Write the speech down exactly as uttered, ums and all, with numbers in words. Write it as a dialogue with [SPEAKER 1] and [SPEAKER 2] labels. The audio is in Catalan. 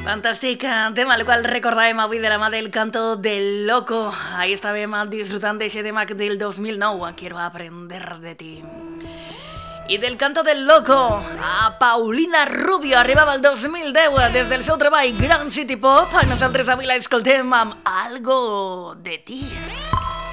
[SPEAKER 1] Fantàstic tema, el qual recordàvem avui de la mà del Canto del Loco. Ahí estàvem disfrutant d'aquest tema del dos mil nou, Quiero aprender de ti. I del Canto del Loco a Paulina Rubio, arribava el dos mil deu des del seu treball Gran City Pop. Nosaltres avui l'escoltem amb Algo de ti.